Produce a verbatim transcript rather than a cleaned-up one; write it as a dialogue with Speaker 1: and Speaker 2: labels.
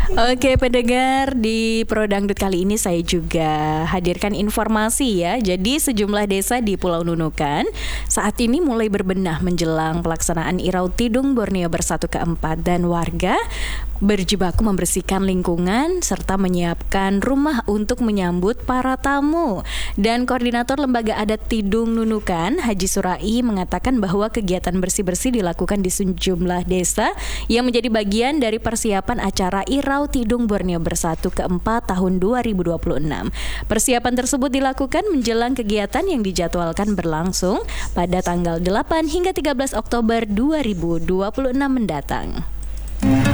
Speaker 1: Oke pendengar, di Pro Dangdut kali ini saya juga hadirkan informasi ya. Jadi sejumlah desa di Pulau Nunukan saat ini mulai berbenah menjelang pelaksanaan Irau Tidung Borneo Bersatu keempat, dan warga berjibaku membersihkan lingkungan serta menyiapkan rumah untuk menyambut para tamu. Dan Koordinator Lembaga Adat Tidung Nunukan, Haji Surai, mengatakan bahwa kegiatan bersih-bersih dilakukan di sejumlah desa yang menjadi bagian dari persiapan acara Irau Tidung Borneo Bersatu keempat tahun dua ribu dua puluh enam. Persiapan tersebut dilakukan menjelang kegiatan yang dijadwalkan berlangsung pada tanggal delapan hingga tiga belas Oktober dua ribu dua puluh enam mendatang.